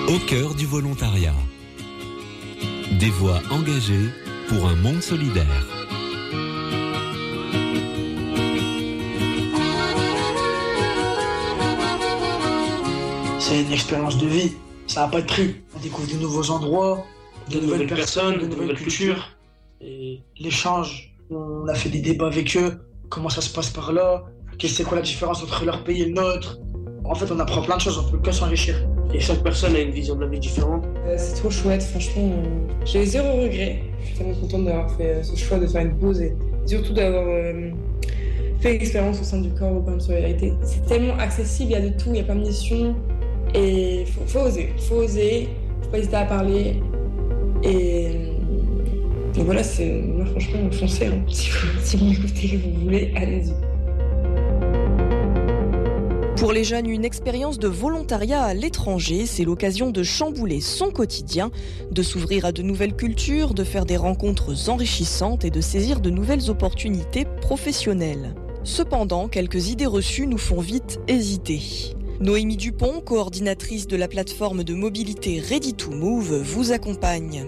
Au cœur du volontariat. Des voix engagées pour un monde solidaire. C'est une expérience de vie, ça n'a pas de prix. On découvre de nouveaux endroits, de nouvelles personnes, de nouvelles cultures. Et l'échange, on a fait des débats avec eux, comment ça se passe par là, c'est quoi la différence entre leur pays et le nôtre. En fait, on apprend plein de choses, on peut que s'enrichir. Et chaque personne a une vision de la vie différente. C'est trop chouette, franchement. J'ai zéro regret. Je suis tellement contente d'avoir fait ce choix de faire une pause et surtout d'avoir fait l'expérience au sein du corps européen de solidarité. C'est tellement accessible, il y a de tout, il y a plein de missions. Et faut oser, faut pas hésiter à parler. Et voilà, moi franchement, foncez. Hein. Si vous m'écoutez, vous voulez, allez-y. Pour les jeunes, une expérience de volontariat à l'étranger, c'est l'occasion de chambouler son quotidien, de s'ouvrir à de nouvelles cultures, de faire des rencontres enrichissantes et de saisir de nouvelles opportunités professionnelles. Cependant, quelques idées reçues nous font vite hésiter. Noémie Dupont, coordinatrice de la plateforme de mobilité Ready to Move, vous accompagne.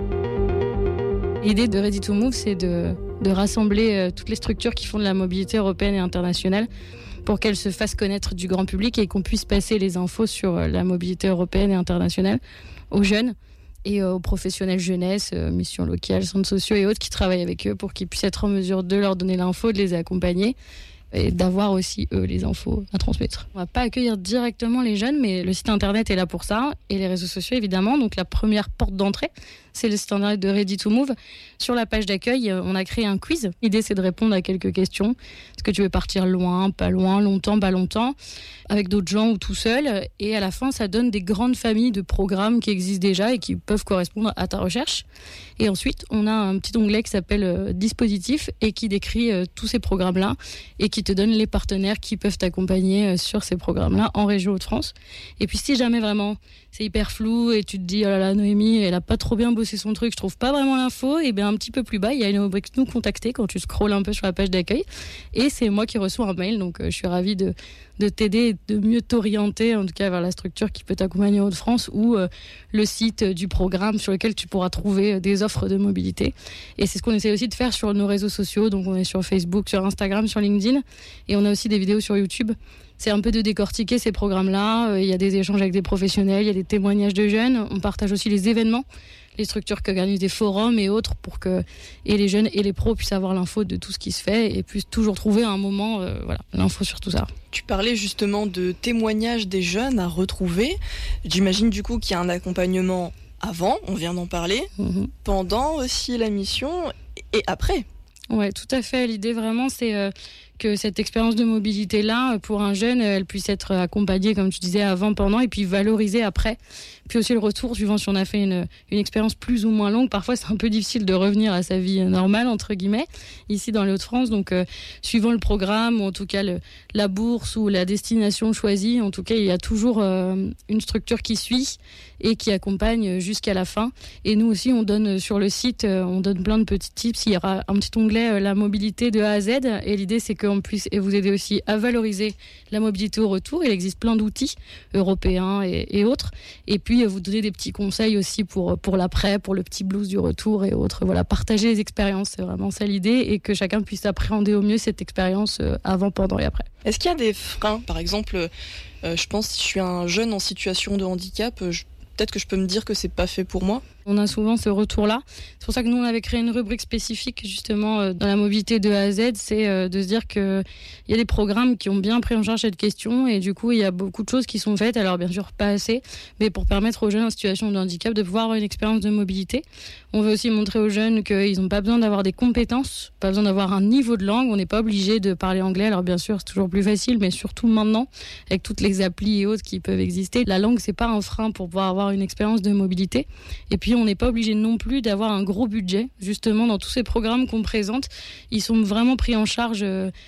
L'idée de Ready to Move, c'est de rassembler toutes les structures qui font de la mobilité européenne et internationale pour qu'elles se fassent connaître du grand public et qu'on puisse passer les infos sur la mobilité européenne et internationale aux jeunes et aux professionnels jeunesse, missions locales, centres sociaux et autres qui travaillent avec eux pour qu'ils puissent être en mesure de leur donner l'info, de les accompagner et d'avoir aussi, eux, les infos à transmettre. On ne va pas accueillir directement les jeunes, mais le site internet est là pour ça, et les réseaux sociaux, évidemment. Donc la première porte d'entrée, c'est le site internet de Ready to Move. Sur la page d'accueil, on a créé un quiz. L'idée, c'est de répondre à quelques questions. Est-ce que tu veux partir loin, pas loin, longtemps, pas longtemps, avec d'autres gens ou tout seul? Et à la fin, ça donne des grandes familles de programmes qui existent déjà et qui peuvent correspondre à ta recherche. Et ensuite, on a un petit onglet qui s'appelle Dispositif et qui décrit tous ces programmes-là et qui te donne les partenaires qui peuvent t'accompagner sur ces programmes-là en région Hauts-de-France. Et puis si jamais vraiment c'est hyper flou et tu te dis oh là là, Noémie, elle a pas trop bien bossé son truc, je trouve pas vraiment l'info, et bien un petit peu plus bas, il y a une rubrique nous contacter quand tu scrolles un peu sur la page d'accueil et c'est moi qui reçois un mail, donc je suis ravie de t'aider et de mieux t'orienter en tout cas vers la structure qui peut t'accompagner en Hauts-de-France ou le site du programme sur lequel tu pourras trouver des offres de mobilité. Et c'est ce qu'on essaie aussi de faire sur nos réseaux sociaux, donc on est sur Facebook, sur Instagram, sur LinkedIn et on a aussi des vidéos sur YouTube. C'est un peu de décortiquer ces programmes-là, il y a des échanges avec des professionnels, il y a des témoignages de jeunes, on partage aussi les événements, les structures qui organisent des forums et autres pour que et les jeunes et les pros puissent avoir l'info de tout ce qui se fait et puissent toujours trouver à un moment l'info sur tout ça. Tu parlais justement de témoignages des jeunes à retrouver. J'imagine du coup qu'il y a un accompagnement avant, on vient d'en parler, pendant aussi la mission et après. Ouais, tout à fait. L'idée vraiment, c'est que cette expérience de mobilité-là, pour un jeune, elle puisse être accompagnée, comme tu disais, avant, pendant, et puis valorisée après. Puis aussi le retour, suivant si on a fait une expérience plus ou moins longue. Parfois, c'est un peu difficile de revenir à sa vie normale, entre guillemets, ici dans les Hauts-de-France. Donc, suivant le programme, ou en tout cas la bourse ou la destination choisie, en tout cas, il y a toujours une structure qui suit et qui accompagne jusqu'à la fin. Et nous aussi, on donne sur le site, on donne plein de petits tips. Il y aura un petit onglet la mobilité de A à Z. Et l'idée, c'est qu'on puisse vous aider aussi à valoriser la mobilité au retour. Il existe plein d'outils européens et autres. Et puis, vous donner des petits conseils aussi pour l'après, pour le petit blues du retour et autres. Voilà, partager les expériences, c'est vraiment ça l'idée. Et que chacun puisse appréhender au mieux cette expérience avant, pendant et après. Est-ce qu'il y a des freins? Par exemple, je pense si je suis un jeune en situation de handicap, peut-être que je peux me dire que c'est pas fait pour moi. On a souvent ce retour-là. C'est pour ça que nous, on avait créé une rubrique spécifique justement dans la mobilité de A à Z. C'est de se dire qu'il y a des programmes qui ont bien pris en charge cette question et du coup, il y a beaucoup de choses qui sont faites. Alors bien sûr, pas assez, mais pour permettre aux jeunes en situation de handicap de pouvoir avoir une expérience de mobilité. On veut aussi montrer aux jeunes qu'ils n'ont pas besoin d'avoir des compétences, pas besoin d'avoir un niveau de langue. On n'est pas obligé de parler anglais. Alors bien sûr, c'est toujours plus facile, mais surtout maintenant, avec toutes les applis et autres qui peuvent exister, la langue, c'est pas un frein pour pouvoir avoir une expérience de mobilité. Et puis, on n'est pas obligé non plus d'avoir un gros budget. Justement, dans tous ces programmes qu'on présente, ils sont vraiment pris en charge.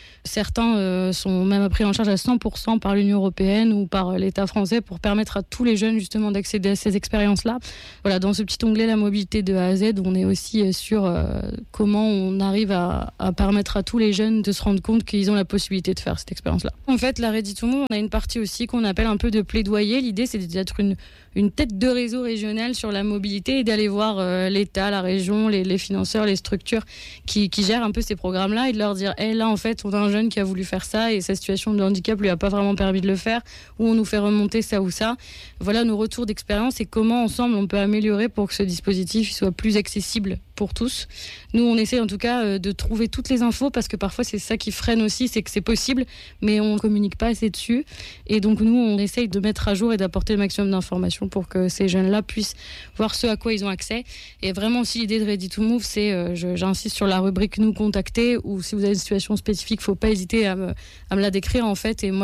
Certains sont même pris en charge à 100% par l'Union européenne ou par l'État français pour permettre à tous les jeunes justement d'accéder à ces expériences-là. Voilà, dans ce petit onglet La mobilité de A à Z, on est aussi sur comment on arrive à permettre à tous les jeunes de se rendre compte qu'ils ont la possibilité de faire cette expérience-là. En fait, la Ready to Move, on a une partie aussi qu'on appelle un peu de plaidoyer. L'idée, c'est d'être une tête de réseau régional sur la mobilité et d'aller voir l'État, la région, les financeurs, les structures qui gèrent un peu ces programmes-là et de leur dire là, en fait, on a un jeune qui a voulu faire ça et sa situation de handicap lui a pas vraiment permis de le faire, ou on nous fait remonter ça ou ça. Voilà nos retours d'expérience et comment ensemble on peut améliorer pour que ce dispositif soit plus accessible pour tous. Nous, on essaie en tout cas de trouver toutes les infos parce que parfois c'est ça qui freine aussi, c'est que c'est possible, mais on ne communique pas assez dessus. Et donc nous, on essaye de mettre à jour et d'apporter le maximum d'informations pour que ces jeunes-là puissent voir ce à quoi ils ont accès. Et vraiment aussi l'idée de Ready to Move, c'est, j'insiste sur la rubrique nous contacter, ou si vous avez une situation spécifique, il ne faut pas hésiter à me la décrire en fait. Et moi,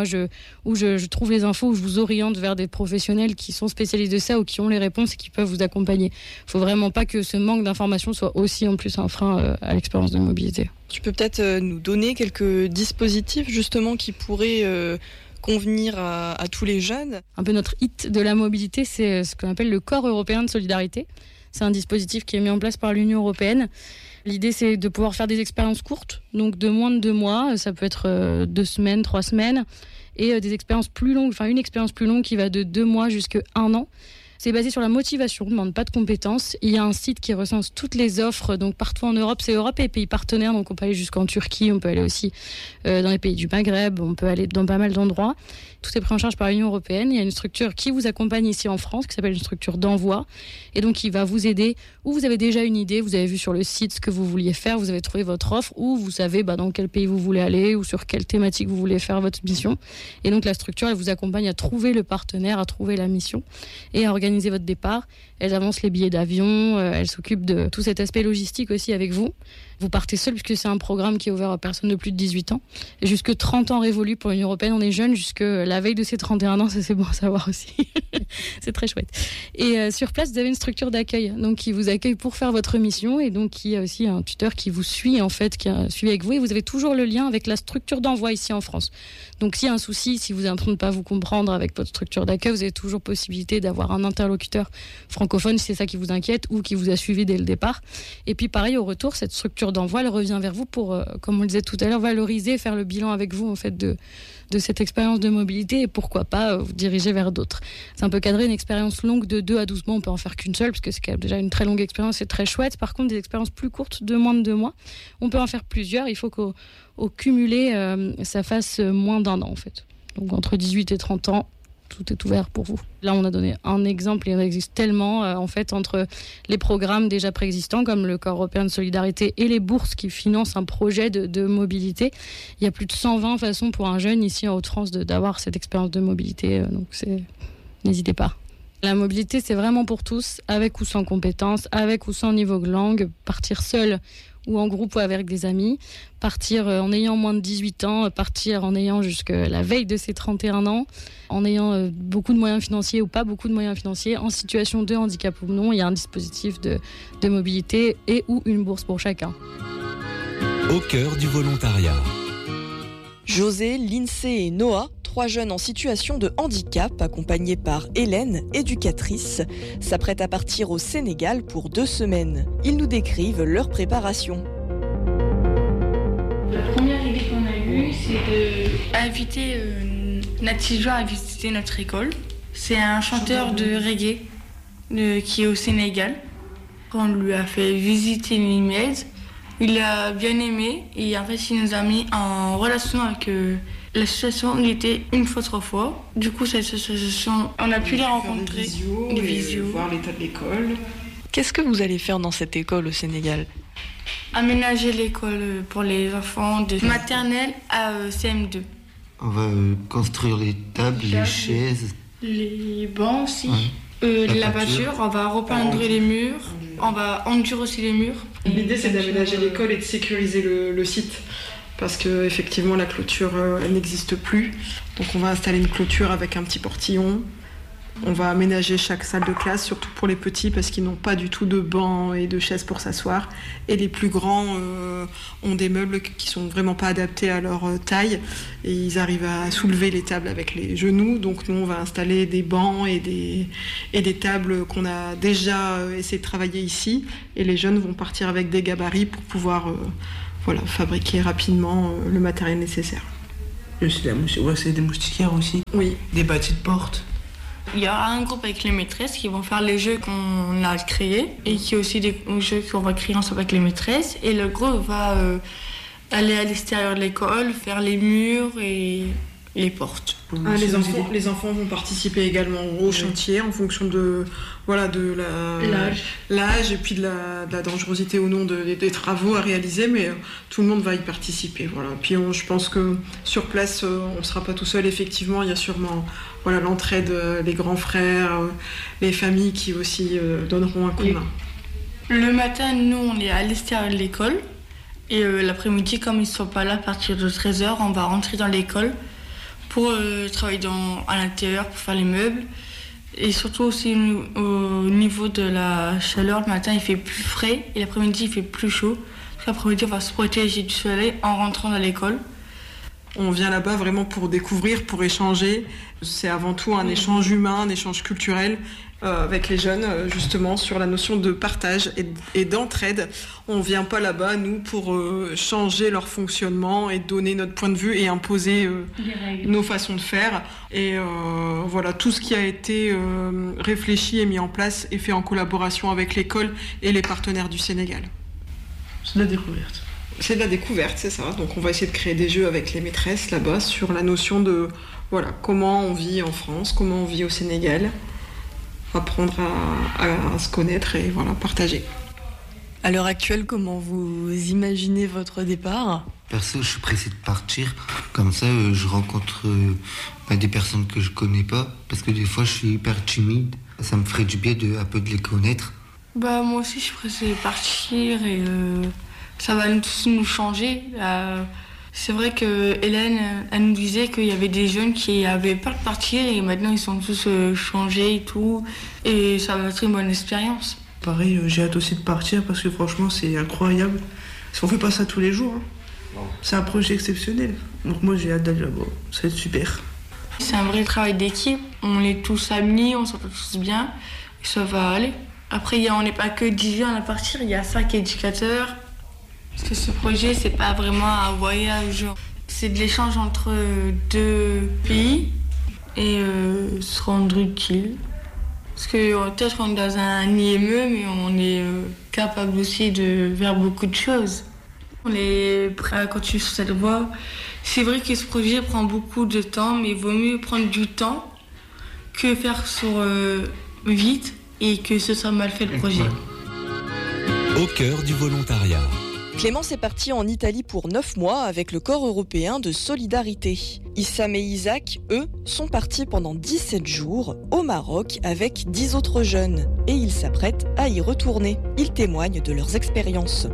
je trouve les infos, où je vous oriente vers des professionnels qui sont spécialistes de ça ou qui ont les réponses et qui peuvent vous accompagner. Il ne faut vraiment pas que ce manque d'informations soit aussi en plus un frein à l'expérience de mobilité. Tu peux peut-être nous donner quelques dispositifs justement qui pourraient convenir à tous les jeunes? Un peu notre hit de la mobilité, c'est ce qu'on appelle le Corps européen de solidarité. C'est un dispositif qui est mis en place par l'Union européenne. L'idée, c'est de pouvoir faire des expériences courtes, donc de moins de 2 mois. Ça peut être 2 semaines, 3 semaines. Et des expériences plus longues, enfin une expérience plus longue qui va de 2 mois jusqu'à 1 an. C'est basé sur la motivation, on ne demande pas de compétences. Il y a un site qui recense toutes les offres, donc partout en Europe. C'est Europe et les pays partenaires, donc on peut aller jusqu'en Turquie, on peut aller aussi dans les pays du Maghreb, on peut aller dans pas mal d'endroits. Tout est pris en charge par l'Union européenne. Il y a une structure qui vous accompagne ici en France, qui s'appelle une structure d'envoi, et donc qui va vous aider. Ou vous avez déjà une idée, vous avez vu sur le site ce que vous vouliez faire, vous avez trouvé votre offre, ou vous savez dans quel pays vous voulez aller, ou sur quelle thématique vous voulez faire votre mission. Et donc la structure, elle vous accompagne à trouver le partenaire, à trouver la mission, et à organiser votre départ. Elle avance les billets d'avion, elle s'occupe de tout cet aspect logistique aussi avec vous. Vous partez seul puisque c'est un programme qui est ouvert à personnes de plus de 18 ans. Et jusque 30 ans révolus pour l'Union européenne, on est jeune jusque la veille de ses 31 ans, ça c'est bon à savoir aussi. C'est très chouette. Et sur place, vous avez une structure d'accueil, donc qui vous accueille pour faire votre mission, et donc qui a aussi un tuteur qui vous suit en fait, qui suit avec vous, et vous avez toujours le lien avec la structure d'envoi ici en France. Donc s'il y a un souci, si vous êtes en train de ne pas vous comprendre avec votre structure d'accueil, vous avez toujours possibilité d'avoir un interlocuteur francophone si c'est ça qui vous inquiète ou qui vous a suivi dès le départ. Et puis pareil, au retour, cette structure d'envoi, elle revient vers vous pour, comme on le disait tout à l'heure, valoriser, faire le bilan avec vous en fait de cette expérience de mobilité, et pourquoi pas vous diriger vers d'autres. C'est un peu cadré, une expérience longue de 2 à 12 mois, on peut en faire qu'une seule parce que c'est quand même déjà une très longue expérience, c'est très chouette. Par contre, des expériences plus courtes, de moins de 2 mois, on peut en faire plusieurs. Il faut qu'au cumulé, ça fasse moins d'1 an en fait. Donc entre 18 et 30 ans, tout est ouvert pour vous. Là, on a donné un exemple, il en existe tellement, en fait, entre les programmes déjà préexistants, comme le Corps européen de solidarité, et les bourses qui financent un projet de mobilité. Il y a plus de 120 façons pour un jeune ici en Hauts-de-France d'avoir cette expérience de mobilité, donc n'hésitez pas. La mobilité, c'est vraiment pour tous, avec ou sans compétences, avec ou sans niveau de langue, partir seul ou en groupe ou avec des amis, partir en ayant moins de 18 ans, partir en ayant jusqu'à la veille de ses 31 ans, en ayant beaucoup de moyens financiers ou pas beaucoup de moyens financiers, en situation de handicap ou non. Il y a un dispositif de mobilité et ou une bourse pour chacun. Au cœur du volontariat. José, Lindsay et Noah, 3 jeunes en situation de handicap, accompagnés par Hélène, éducatrice, s'apprêtent à partir au Sénégal pour 2 semaines. Ils nous décrivent leur préparation. La première idée qu'on a eue, c'est d'inviter Natijo à visiter notre école. C'est un chanteur de reggae qui est au Sénégal. On lui a fait visiter l'image. Il a bien aimé et en fait, il nous a mis en relation avec l'association. Il était une fois, 3 fois. Du coup, cette association, on a pu les rencontrer. Des visios, voir l'état de l'école. Qu'est-ce que vous allez faire dans cette école au Sénégal? Aménager l'école pour les enfants de maternelle à CM2. On va construire les tables, les chaises. Les bancs aussi. Ouais. La peinture, on va repeindre les murs. On va enduire aussi les murs. L'idée, c'est d'aménager l'école et de sécuriser le site. Parce qu'effectivement, la clôture elle n'existe plus. Donc on va installer une clôture avec un petit portillon On va aménager chaque salle de classe, surtout pour les petits, parce qu'ils n'ont pas du tout de bancs et de chaises pour s'asseoir. Et les plus grands ont des meubles qui sont vraiment pas adaptés à leur taille. Et ils arrivent à soulever les tables avec les genoux. Donc nous, on va installer des bancs et des tables qu'on a déjà essayé de travailler ici. Et les jeunes vont partir avec des gabarits pour pouvoir fabriquer rapidement le matériel nécessaire. C'est des moustiquaires aussi. Oui. Des bâtis de porte. Il y aura un groupe avec les maîtresses qui vont faire les jeux qu'on a créés et qui aussi des jeux qu'on va créer ensemble avec les maîtresses. Et le groupe va aller à l'extérieur de l'école, faire les murs et les portes. Les enfants vont participer également au chantier en fonction de l'âge et puis de la dangerosité ou non des travaux à réaliser, mais tout le monde va y participer. Voilà. Puis je pense que sur place, on ne sera pas tout seul. Effectivement, il y a sûrement l'entraide, les grands frères, les familles qui aussi donneront un coup de main. Le matin, nous, on est à l'extérieur de l'école. Et l'après-midi, comme ils ne sont pas là à partir de 13h, on va rentrer dans l'école pour travailler à l'intérieur, pour faire les meubles. Et surtout aussi au niveau de la chaleur, le matin il fait plus frais et l'après-midi il fait plus chaud. Parce qu'après-midi on va se protéger du soleil en rentrant dans l'école. On vient là-bas vraiment pour découvrir, pour échanger. C'est avant tout un échange humain, un échange culturel avec les jeunes, justement, sur la notion de partage et d'entraide. On ne vient pas là-bas, nous, pour changer leur fonctionnement et donner notre point de vue et imposer nos façons de faire. Et tout ce qui a été réfléchi et mis en place est fait en collaboration avec l'école et les partenaires du Sénégal. C'est de la découverte. C'est de la découverte, c'est ça. Donc on va essayer de créer des jeux avec les maîtresses là-bas sur la notion de comment on vit en France, comment on vit au Sénégal, apprendre à se connaître et partager. À l'heure actuelle, comment vous imaginez votre départ ? Perso, je suis pressé de partir. Comme ça, je rencontre des personnes que je connais pas, parce que des fois, je suis hyper timide. Ça me ferait du bien un peu de les connaître. Moi aussi, je suis pressée de partir et ça va tous nous changer. C'est vrai que Hélène, elle nous disait qu'il y avait des jeunes qui avaient peur de partir et maintenant ils sont tous changés et tout. Et ça va être une bonne expérience. Pareil, j'ai hâte aussi de partir parce que franchement c'est incroyable. Parce qu'on fait pas ça tous les jours. C'est un projet exceptionnel. Donc moi j'ai hâte d'aller là-bas. Ça va être super. C'est un vrai travail d'équipe. On est tous amis, on s'entend tous bien. Et ça va aller. Après, on n'est pas que 10 jeunes à partir, il y a 5 éducateurs. Parce que ce projet, c'est pas vraiment un voyage. C'est de l'échange entre 2 pays et se rendre utile. Parce que peut-être qu'on est dans un IME, mais on est capable aussi de faire beaucoup de choses. On est prêt à continuer sur cette voie. C'est vrai que ce projet prend beaucoup de temps, mais il vaut mieux prendre du temps que faire sur vite et que ce soit mal fait le projet. Au cœur du volontariat. Clémence est partie en Italie pour 9 mois avec le Corps européen de solidarité. Issam et Isaac, eux, sont partis pendant 17 jours au Maroc avec 10 autres jeunes. Et ils s'apprêtent à y retourner. Ils témoignent de leurs expériences.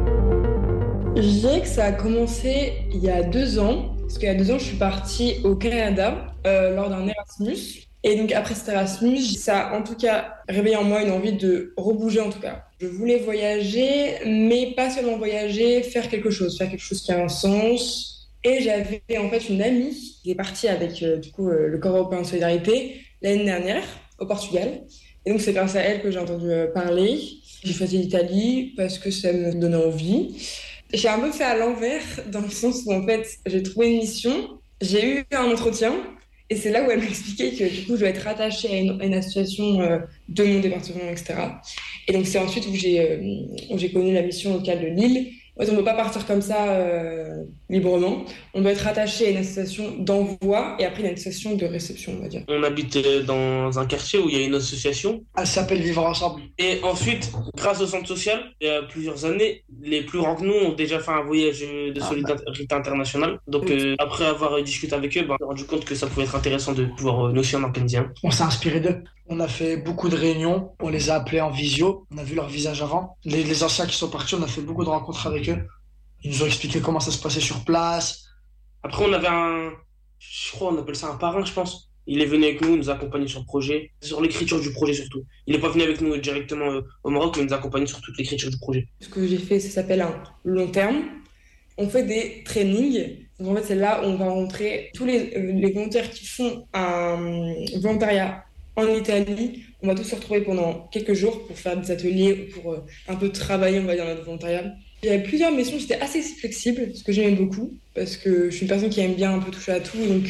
Je dirais que ça a commencé il y a 2 ans. Parce qu'il y a 2 ans, je suis partie au Canada lors d'un Erasmus. Et donc après cet Erasmus, ça a en tout cas réveillé en moi une envie de rebouger en tout cas. Je voulais voyager, mais pas seulement voyager, faire quelque chose qui a un sens. Et j'avais en fait une amie qui est partie avec le Corps européen de solidarité l'année dernière au Portugal. Et donc c'est grâce à elle que j'ai entendu parler. J'ai choisi l'Italie parce que ça me donnait envie. J'ai un peu fait à l'envers dans le sens où en fait j'ai trouvé une mission, j'ai eu un entretien. Et c'est là où elle m'a expliqué que du coup, je dois être rattachée à une association de mon département, etc. Et donc, c'est ensuite où j'ai connu la mission locale de Lille. En fait, on ne peut pas partir comme ça librement. On doit être rattaché à une association d'envoi et après une association de réception, on va dire. On habite dans un quartier où il y a une association. Elle s'appelle Vivre Ensemble. Et ensuite, grâce au centre social, il y a plusieurs années, les plus grands que nous ont déjà fait un voyage de solidarité internationale. Donc après avoir discuté avec eux, on s'est rendu compte que ça pouvait être intéressant de pouvoir nous aussi en organiser un. On s'est inspiré d'eux. On a fait beaucoup de réunions, on les a appelés en visio, on a vu leur visage avant. Les anciens qui sont partis, on a fait beaucoup de rencontres avec eux. Ils nous ont expliqué comment ça se passait sur place. Après, on avait je crois on appelle ça un parrain, je pense. Il est venu avec nous, il nous a accompagnés sur le projet, sur l'écriture du projet surtout. Il n'est pas venu avec nous directement au Maroc, mais il nous a accompagnés sur toute l'écriture du projet. Ce que j'ai fait, ça s'appelle un long terme. On fait des trainings. Donc en fait, c'est là où on va rencontrer tous les volontaires qui font un volontariat en Italie. On va tous se retrouver pendant quelques jours pour faire des ateliers, pour un peu travailler, on va dire, notre volontariat. Il y avait plusieurs missions, j'étais assez flexible, ce que j'aimais beaucoup, parce que je suis une personne qui aime bien un peu toucher à tout, donc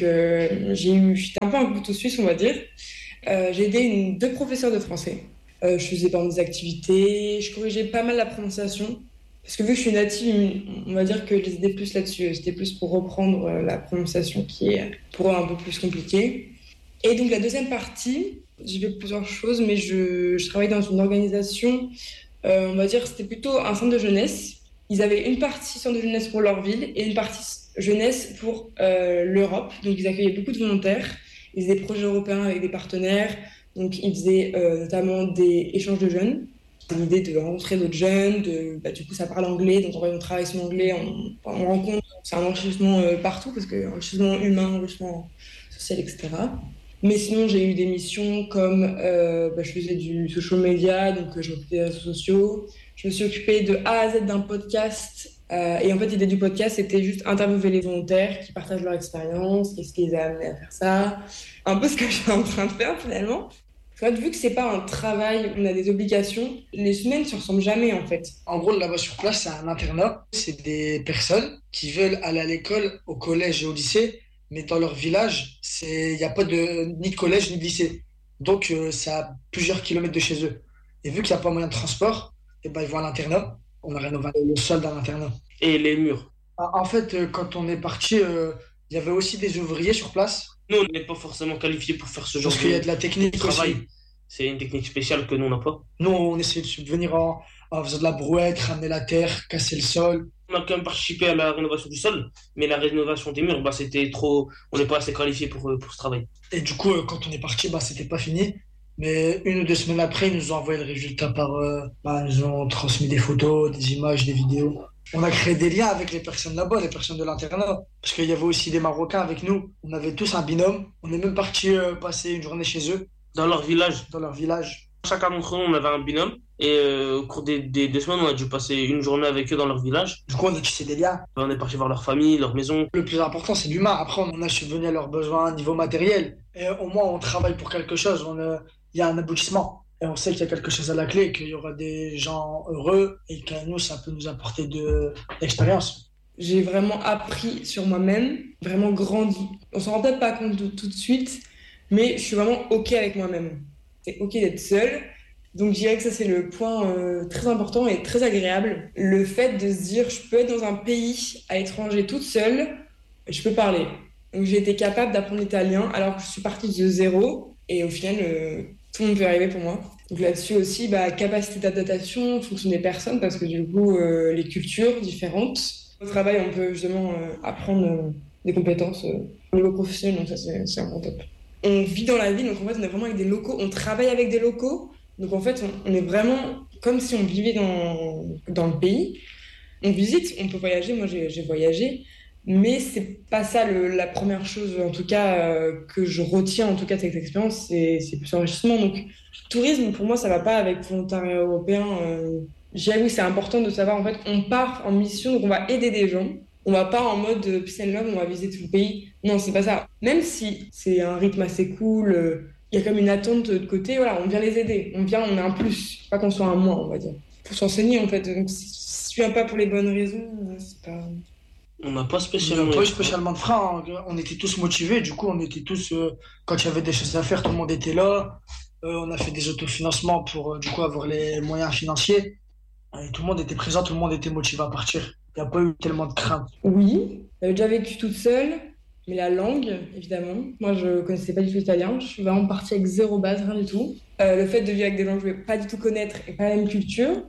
j'étais un peu un couteau suisse, on va dire. J'ai aidé 2 professeurs de français. Je faisais par exemple des activités, je corrigeais pas mal la prononciation, parce que vu que je suis native, on va dire que je les aidais plus là-dessus. C'était plus pour reprendre la prononciation qui est pour eux un peu plus compliquée. Et donc la deuxième partie, j'ai fait plusieurs choses, mais je travaille dans une organisation, on va dire c'était plutôt un centre de jeunesse. Ils avaient une partie centre de jeunesse pour leur ville et une partie jeunesse pour l'Europe. Donc ils accueillaient beaucoup de volontaires. Ils faisaient des projets européens avec des partenaires. Donc ils faisaient notamment des échanges de jeunes. L'idée de rencontrer d'autres jeunes, du coup ça parle anglais, donc on travaille sur l'anglais, on rencontre, c'est un enrichissement partout, parce que enrichissement humain, enrichissement social, etc. Mais sinon j'ai eu des missions comme, je faisais du social media, donc je m'occupais des réseaux sociaux, je me suis occupée de A à Z d'un podcast, et en fait l'idée du podcast c'était juste interviewer les volontaires qui partagent leur expérience, qu'est-ce qui les a amenés à faire ça, un peu ce que je suis en train de faire finalement. En fait, vu que c'est pas un travail, on a des obligations, les semaines ne se ressemblent jamais en fait. En gros, là-bas sur place, c'est un internat. C'est des personnes qui veulent aller à l'école, au collège et au lycée, mais dans leur village, il n'y a pas ni de collège ni de lycée. Donc, c'est à plusieurs kilomètres de chez eux. Et vu qu'il n'y a pas moyen de transport, ils vont à l'internat. On a rénové le sol d'un internat. Et les murs. En fait, quand on est parti, il y avait aussi des ouvriers sur place. Nous, on n'est pas forcément qualifiés pour faire ce genre Parce qu'il y a de la technique de travail. Aussi. C'est une technique spéciale que nous, on n'a pas. Nous, on essaie de subvenir en faisant de la brouette, ramener la terre, casser le sol. On a quand même participé à la rénovation du sol, mais la rénovation des murs, c'était trop... On n'est pas assez qualifiés pour ce travail. Et du coup, quand on est parti, c'était pas fini. Mais 1 ou 2 semaines après, ils nous ont envoyé le résultat ils nous ont transmis des photos, des images, des vidéos. On a créé des liens avec les personnes là-bas, les personnes de l'internat. Parce qu'il y avait aussi des Marocains avec nous. On avait tous un binôme. On est même parti passer une journée chez eux. Dans leur village. Chacun d'entre nous, on avait un binôme. Et au cours des 2 semaines, on a dû passer une journée avec eux dans leur village. Du coup, on a tissé des liens. On est parti voir leur famille, leur maison. Le plus important, c'est l'humain. Après, on a subvenu à leurs besoins au niveau matériel. Et au moins, on travaille pour quelque chose. Il y a un aboutissement. Et on sait qu'il y a quelque chose à la clé, qu'il y aura des gens heureux et qu'à nous, ça peut nous apporter de l'expérience. J'ai vraiment appris sur moi-même, vraiment grandi. On s'en rend peut-être pas compte tout de suite, mais je suis vraiment OK avec moi-même. C'est OK d'être seule. Donc je dirais que ça, c'est le point très important et très agréable. Le fait de se dire, je peux être dans un pays à l'étranger toute seule, et je peux parler. Donc j'ai été capable d'apprendre l'italien alors que je suis partie de zéro. Et au final, tout le monde peut arriver pour moi. Donc là-dessus aussi, capacité d'adaptation en fonction des personnes, parce que du coup, les cultures différentes. Au travail, on peut justement apprendre des compétences au niveau professionnel, donc ça, c'est un bon top. On vit dans la ville, donc en fait, on est vraiment avec des locaux, on travaille avec des locaux. Donc en fait, on est vraiment comme si on vivait dans le pays. On visite, on peut voyager, moi j'ai voyagé, mais c'est pas ça la première chose, en tout cas, que je retiens en tout cas de cette expérience, c'est plus enrichissement. Donc tourisme, pour moi, ça va pas avec volontariat européen. J'avoue, c'est important de savoir, en fait, on part en mission, donc on va aider des gens. On va pas en mode peace and love, on va visiter tout le pays. Non, c'est pas ça. Même si c'est un rythme assez cool, il y a comme une attente de côté, voilà, on vient les aider. On est un plus, pas qu'on soit un moins, on va dire. Pour s'enseigner, en fait. Donc, si tu viens pas pour les bonnes raisons, c'est pas... On n'a pas spécialement de frein. On était tous motivés. Du coup, on était tous... quand il y avait des choses à faire, tout le monde était là. On a fait des autofinancements pour, du coup, avoir les moyens financiers. Et tout le monde était présent, tout le monde était motivé à partir. Il n'y a pas eu tellement de crainte. Oui, j'avais déjà vécu toute seule. Mais la langue, évidemment. Moi, je ne connaissais pas du tout l'italien. Je suis vraiment partie avec 0 base, rien du tout. Le fait de vivre avec des gens que je ne vais pas du tout connaître et pas la même culture.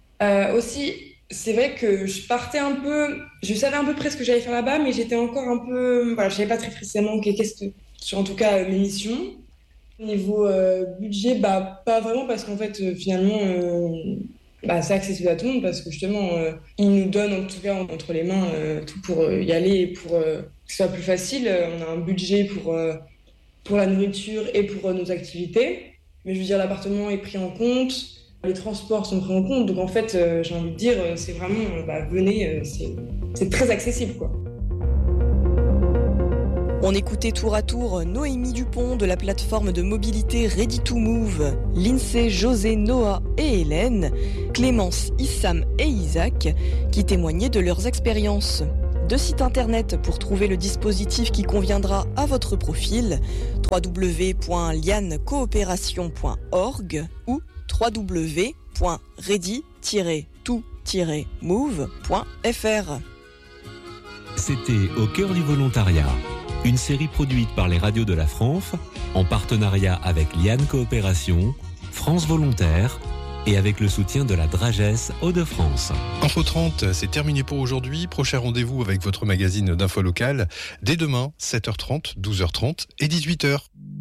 Aussi, c'est vrai que je partais un peu... Je savais à peu près ce que j'allais faire là-bas, mais j'étais encore un peu... Voilà, je ne savais pas très précisément sur en tout cas mes missions. Niveau budget, pas vraiment, parce qu'en fait, finalement... c'est accessible à tout le monde, parce que justement, ils nous donnent en tout cas entre les mains tout pour y aller et pour... que ce soit plus facile. On a un budget pour pour la nourriture et pour nos activités. Mais je veux dire, l'appartement est pris en compte, les transports sont pris en compte. Donc en fait, j'ai envie de dire, c'est vraiment, venez, c'est très accessible, quoi. On écoutait tour à tour Noémie Dupont de la plateforme de mobilité Ready to Move, Lindsay, José, Noah et Hélène, Clémence, Issam et Isaac qui témoignaient de leurs expériences. 2 sites internet pour trouver le dispositif qui conviendra à votre profil, www.lianecoopération.org ou www.ready-to-move.fr. C'était Au cœur du volontariat, une série produite par les radios de la France en partenariat avec Liane Coopération, France Volontaire et avec le soutien de la Dragesse Hauts-de-France. Info 30, c'est terminé pour aujourd'hui. Prochain rendez-vous avec votre magazine d'info locale dès demain, 7h30, 12h30 et 18h.